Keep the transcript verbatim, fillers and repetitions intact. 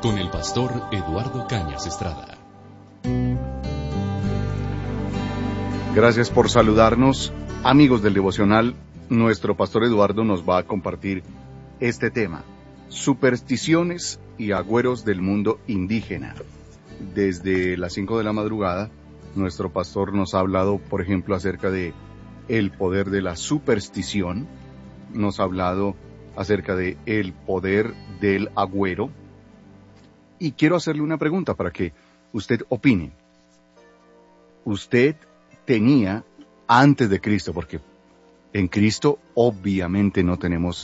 con el pastor Eduardo Cañas Estrada. Gracias por saludarnos, amigos del devocional. Nuestro pastor Eduardo nos va a compartir este tema: supersticiones y agüeros del mundo indígena. Desde las cinco de la madrugada, nuestro pastor nos ha hablado, por ejemplo, acerca de el poder de la superstición. Nos ha hablado acerca de el poder del agüero. Y quiero hacerle una pregunta para que usted opine. Usted tenía, antes de Cristo, porque en Cristo obviamente no tenemos